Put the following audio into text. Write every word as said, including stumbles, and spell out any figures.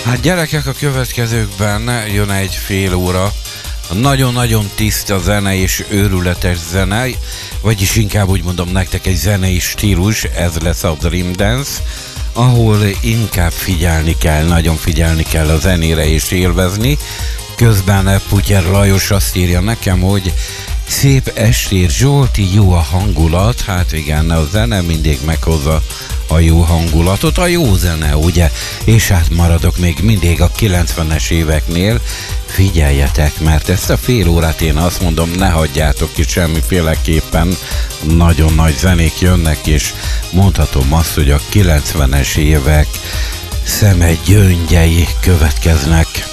Hát gyerekek, a következőkben jön egy fél óra nagyon-nagyon tiszta zene és őrületes zene, vagyis inkább úgy mondom nektek egy zenei stílus, ez lesz a Dream Dance, ahol inkább figyelni kell, nagyon figyelni kell a zenére és élvezni. Közben Putyer Lajos azt írja nekem, hogy szép estét Zsolti, jó a hangulat. Hát igen, a zene mindig meghozza a jó hangulatot, a jó zene, ugye? És hát maradok még mindig a kilencvenes éveknél. Figyeljetek, mert ezt a fél órát én azt mondom, ne hagyjátok ki semmiféleképpen. Nagyon nagy zenék jönnek, és mondhatom azt, hogy a kilencvenes évek szeme gyöngyei következnek.